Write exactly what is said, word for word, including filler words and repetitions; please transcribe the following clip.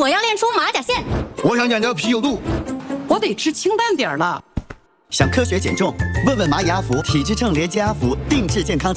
我要练出马甲线。 我想减掉啤酒肚。 我得吃清淡点儿了。 想科学减重？问问蚂蚁阿福体脂秤连接阿福定制健康。